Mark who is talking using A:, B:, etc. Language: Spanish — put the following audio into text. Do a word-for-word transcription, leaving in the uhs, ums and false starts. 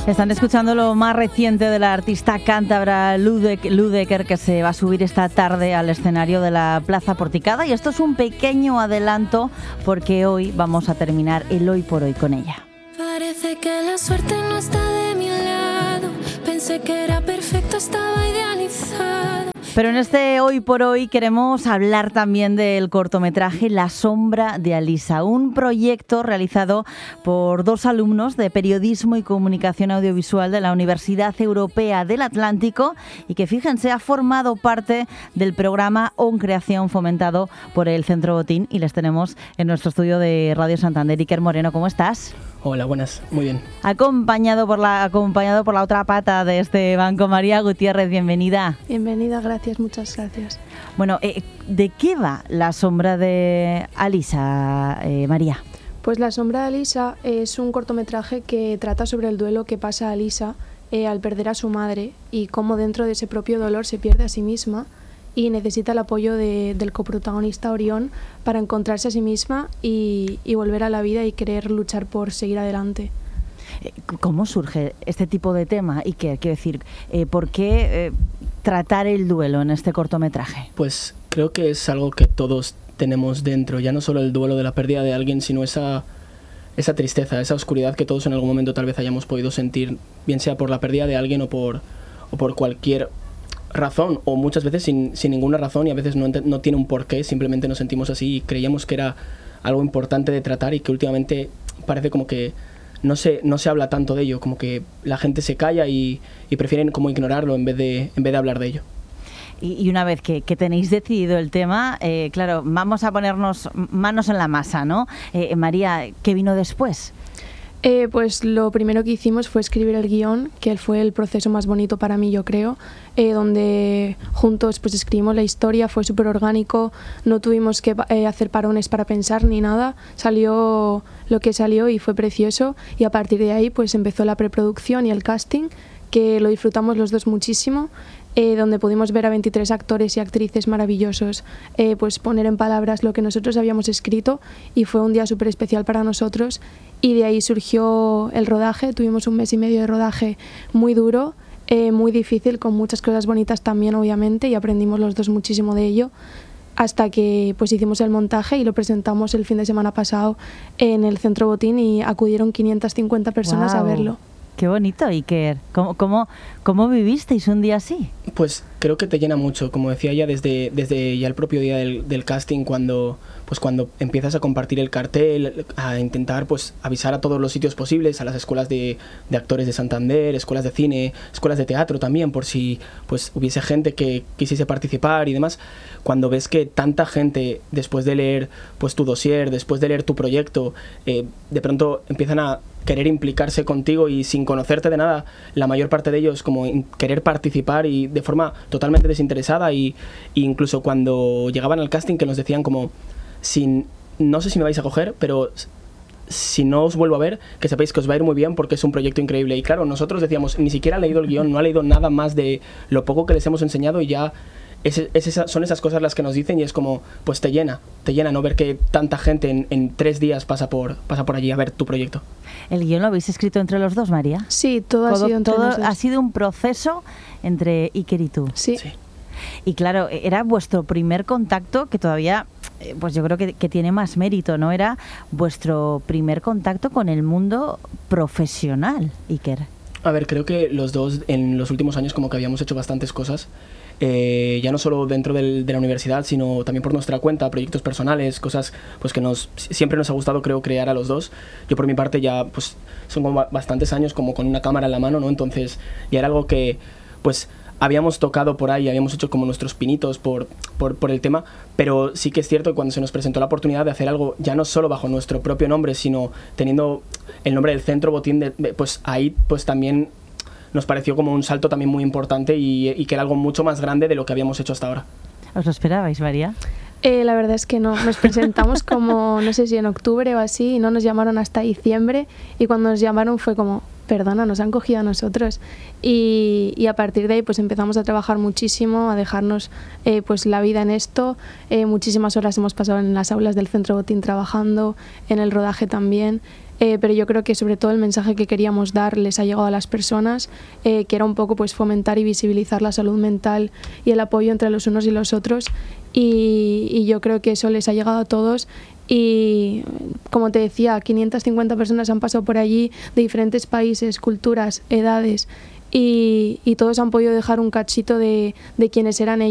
A: Están escuchando lo más reciente de la artista cántabra Ludecker, que se va a subir esta tarde al escenario de la Plaza Porticada. Y esto es un pequeño adelanto porque hoy vamos a terminar el Hoy por Hoy con ella.
B: Parece que la suerte no está de mi lado. Pensé que era perfecto, estaba idealizado.
A: Pero en este Hoy por Hoy queremos hablar también del cortometraje La sombra de Alisa, un proyecto realizado por dos alumnos de Periodismo y Comunicación Audiovisual de la Universidad Europea del Atlántico y que, fíjense, ha formado parte del programa On Creación fomentado por el Centro Botín, y les tenemos en nuestro estudio de Radio Santander. Iker Moreno, ¿cómo estás?
C: Hola, buenas, muy bien.
A: Acompañado por la, acompañado por la otra pata de este banco, María Gutiérrez, bienvenida.
D: Bienvenida, gracias, muchas gracias.
A: Bueno, eh, ¿de qué va La sombra de Alisa, eh, María?
D: Pues La sombra de Alisa es un cortometraje que trata sobre el duelo que pasa a Alisa eh, al perder a su madre y cómo dentro de ese propio dolor se pierde a sí misma y necesita el apoyo de, del coprotagonista Orión para encontrarse a sí misma y, y volver a la vida y querer luchar por seguir adelante.
A: ¿Cómo surge este tipo de tema? Y qué quiero decir, eh, ¿por qué eh, tratar el duelo en este cortometraje?
C: Pues creo que es algo que todos tenemos dentro, ya no solo el duelo de la pérdida de alguien, sino esa, esa tristeza, esa oscuridad que todos en algún momento tal vez hayamos podido sentir, bien sea por la pérdida de alguien o por, o por cualquier razón, o muchas veces sin, sin ninguna razón, y a veces no, no tiene un porqué, simplemente nos sentimos así y creíamos que era algo importante de tratar y que últimamente parece como que no se, no se habla tanto de ello, como que la gente se calla y, y prefieren como ignorarlo en vez de, en vez de hablar de ello.
A: Y, y una vez que, que tenéis decidido el tema, eh, claro, vamos a ponernos manos en la masa, ¿no? Eh, María, ¿qué vino después?
D: Eh, pues lo primero que hicimos fue escribir el guión, que fue el proceso más bonito para mí, yo creo, eh, donde juntos pues escribimos la historia, fue súper orgánico, no tuvimos que eh, hacer parones para pensar ni nada, salió lo que salió y fue precioso, y a partir de ahí pues empezó la preproducción y el casting, que lo disfrutamos los dos muchísimo. Eh, donde pudimos ver a veintitrés actores y actrices maravillosos eh, pues poner en palabras lo que nosotros habíamos escrito, y fue un día súper especial para nosotros, y de ahí surgió el rodaje. Tuvimos un mes y medio de rodaje muy duro, eh, muy difícil, con muchas cosas bonitas también obviamente, y aprendimos los dos muchísimo de ello, hasta que pues hicimos el montaje y lo presentamos el fin de semana pasado en el Centro Botín y acudieron quinientas cincuenta personas. Wow. A verlo.
A: Qué bonito, Iker. ¿Cómo, cómo, ¿Cómo vivisteis un día así?
C: Pues creo que te llena mucho, como decía ya desde, desde ya el propio día del, del casting, cuando, pues cuando empiezas a compartir el cartel, a intentar pues avisar a todos los sitios posibles, a las escuelas de, de actores de Santander, escuelas de cine, escuelas de teatro también, por si pues hubiese gente que quisiese participar y demás. Cuando ves que tanta gente, después de leer pues tu dossier, después de leer tu proyecto, eh, de pronto empiezan a querer implicarse contigo y sin conocerte de nada, la mayor parte de ellos como querer participar y de forma totalmente desinteresada, y, y incluso cuando llegaban al casting que nos decían como, sin, no sé si me vais a coger, pero si no os vuelvo a ver, que sepáis que os va a ir muy bien porque es un proyecto increíble. Y claro, nosotros decíamos, ni siquiera ha leído el guión, no ha leído nada más de lo poco que les hemos enseñado, y ya Es, es esa, son esas cosas las que nos dicen, y es como, pues te llena, te llena no ver que tanta gente en, en tres días pasa por, pasa por allí a ver tu proyecto.
A: ¿El guión lo habéis escrito entre los dos, María?
D: Sí, todo, todo ha sido entre
A: todo
D: los dos.
A: Ha sido un proceso entre Iker y tú.
D: Sí.
C: sí.
A: Y claro, era vuestro primer contacto, que todavía, pues yo creo que, que tiene más mérito, ¿no? Era vuestro primer contacto con el mundo profesional, Iker.
C: A ver, creo que los dos en los últimos años como que habíamos hecho bastantes cosas. Eh, ya no solo dentro del, de la universidad, sino también por nuestra cuenta, proyectos personales, cosas pues que nos siempre nos ha gustado, creo, crear a los dos. Yo por mi parte ya pues son como bastantes años como con una cámara en la mano, ¿no? Entonces ya era algo que pues habíamos tocado por ahí, habíamos hecho como nuestros pinitos por, por, por el tema, pero sí que es cierto que cuando se nos presentó la oportunidad de hacer algo ya no solo bajo nuestro propio nombre, sino teniendo el nombre del Centro Botín, de, pues ahí pues también nos pareció como un salto también muy importante, y, y que era algo mucho más grande de lo que habíamos hecho hasta ahora.
A: ¿Os lo esperabais, María?
D: Eh, la verdad es que no. Nos presentamos como, no sé si en octubre o así, y no nos llamaron hasta diciembre, y cuando nos llamaron fue como, perdona, nos han cogido a nosotros. Y, y a partir de ahí pues empezamos a trabajar muchísimo, a dejarnos eh, pues la vida en esto. Eh, muchísimas horas hemos pasado en las aulas del Centro Botín trabajando, en el rodaje también. eh, pero yo creo que sobre todo el mensaje que queríamos dar les ha llegado a las personas, eh, que era un poco pues fomentar y visibilizar la salud mental y el apoyo entre los unos y los otros, y, y yo creo que eso les ha llegado a todos. Y como te decía, quinientas cincuenta personas han pasado por allí de diferentes países, culturas, edades, y, y todos han podido dejar un cachito de, de quiénes eran ellos.